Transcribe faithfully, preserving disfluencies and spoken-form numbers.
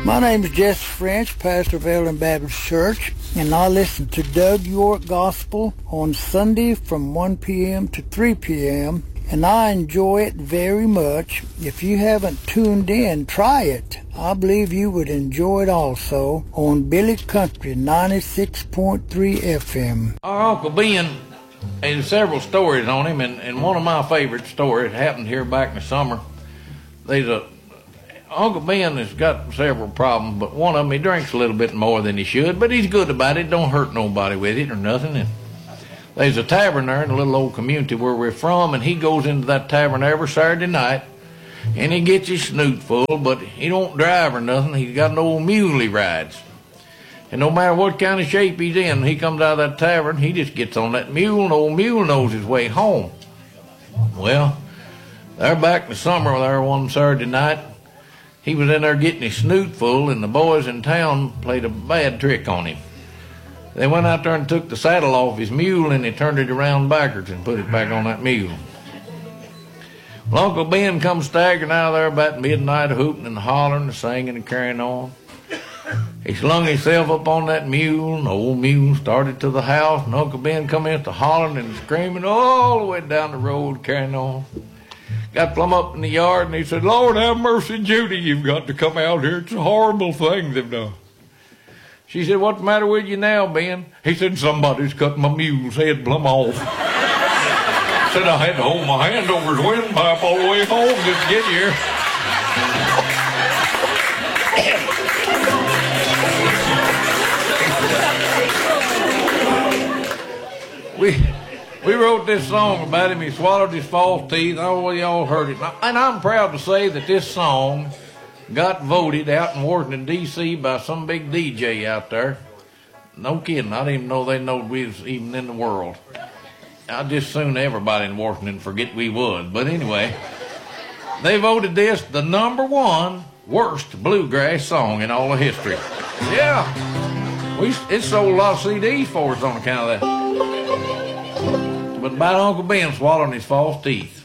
My name is Jesse French, pastor of Ellen Baptist Church, and I listen to Doug York Gospel on Sunday from one p.m. to three p.m., and I enjoy it very much. If you haven't tuned in, try it. I believe you would enjoy it also on Billy Country ninety-six point three F M. Our Uncle Ben, there's several stories on him, and, and one of my favorite stories happened here back in the summer. There's a Uncle Ben has got several problems, but one of them, he drinks a little bit more than he should, but he's good about it. Don't hurt nobody with it or nothing. And there's a tavern there in a little old community where we're from, and he goes into that tavern every Saturday night, and he gets his snoot full, but he don't drive or nothing. He's got an old mule he rides. And no matter what kind of shape he's in, he comes out of that tavern, he just gets on that mule, and old mule knows his way home. Well, they're back in the summer there one Saturday night. He was in there getting his snoot full, and the boys in town played a bad trick on him. They went out there and took the saddle off his mule, and they turned it around backwards and put it back on that mule. Well, Uncle Ben comes staggering out of there about midnight, hooting and hollering and singing and carrying on. He slung himself up on that mule, and the old mule started to the house, and Uncle Ben come in to hollering and screaming all the way down the road carrying on. Got plumb up in the yard, and he said, "Lord have mercy, Judy, you've got to come out here. It's a horrible thing they've done." She said, "What's the matter with you now, Ben?" He said, "Somebody's cut my mule's head plumb off." Said, "I had to hold my hand over his windpipe all the way home just to get here." we... We wrote this song about him. He swallowed his false teeth. Oh, well, y'all heard it. And I'm proud to say that this song got voted out in Washington, D C by some big D J out there. No kidding. I didn't even know they knowed we was even in the world. I'd just soon everybody in Washington forget we was. But anyway, they voted this the number one worst bluegrass song in all of history. Yeah. We, it sold a lot of C Ds for us on account of that. But about Uncle Ben swallowing his false teeth.